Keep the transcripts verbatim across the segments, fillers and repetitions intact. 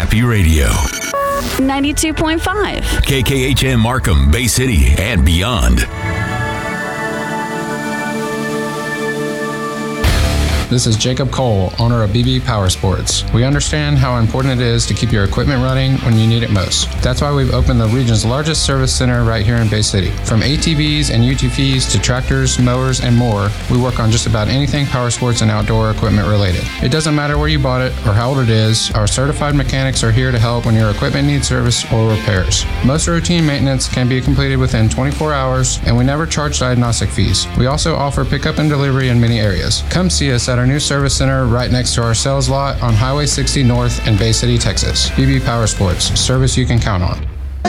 Happy Radio. ninety-two point five. K K H M Markham, Bay City, and beyond. This is Jacob Cole, owner of B B Power Sports. We understand how important it is to keep your equipment running when you need it most. That's why we've opened the region's largest service center right here in Bay City. From A T Vs and U T Vs to tractors, mowers, and more, we work on just about anything power sports and outdoor equipment related. It doesn't matter where you bought it or how old it is, our certified mechanics are here to help when your equipment needs service or repairs. Most routine maintenance can be completed within twenty-four hours, and we never charge diagnostic fees. We also offer pickup and delivery in many areas. Come see us at our new service center right next to our sales lot on Highway sixty North in Bay City, Texas. B B Power Sports, service you can count on.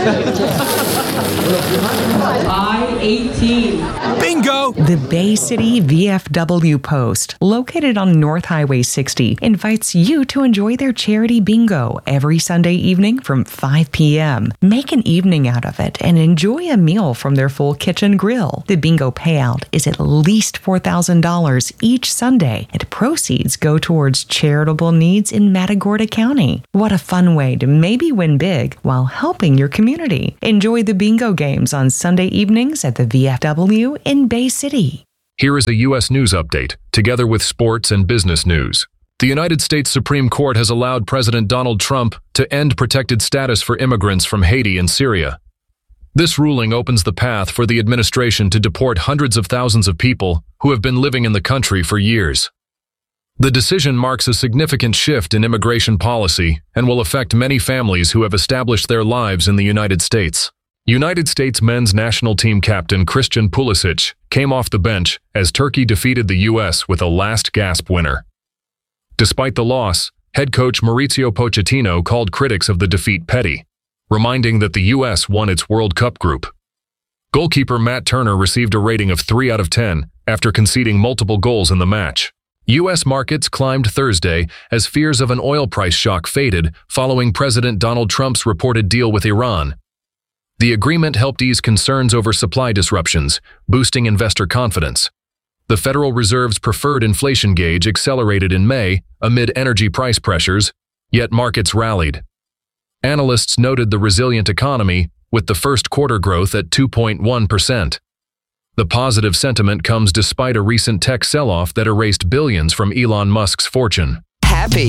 I eighteen. Bingo! The Bay City V F W Post, located on North Highway sixty, invites you to enjoy their charity bingo every Sunday evening from five p.m. Make an evening out of it and enjoy a meal from their full kitchen grill. The bingo payout is at least four thousand dollars each Sunday, and proceeds go towards charitable needs in Matagorda County. What a fun way to maybe win big while helping your community. Enjoy the bingo games on Sunday evenings at the V F W in Bay City. Here is a U S news update, together with sports and business news. The United States Supreme Court has allowed President Donald Trump to end protected status for immigrants from Haiti and Syria. This ruling opens the path for the administration to deport hundreds of thousands of people who have been living in the country for years. The decision marks a significant shift in immigration policy and will affect many families who have established their lives in the United States. United States men's national team captain Christian Pulisic came off the bench as Turkey defeated the U S with a last-gasp winner. Despite the loss, head coach Mauricio Pochettino called critics of the defeat petty, reminding that the U S won its World Cup group. Goalkeeper Matt Turner received a rating of three out of ten after conceding multiple goals in the match. U S markets climbed Thursday as fears of an oil price shock faded following President Donald Trump's reported deal with Iran. The agreement helped ease concerns over supply disruptions, boosting investor confidence. The Federal Reserve's preferred inflation gauge accelerated in May amid energy price pressures, yet markets rallied. Analysts noted the resilient economy, with the first quarter growth at two point one percent. The positive sentiment comes despite a recent tech sell-off that erased billions from Elon Musk's fortune. Happy.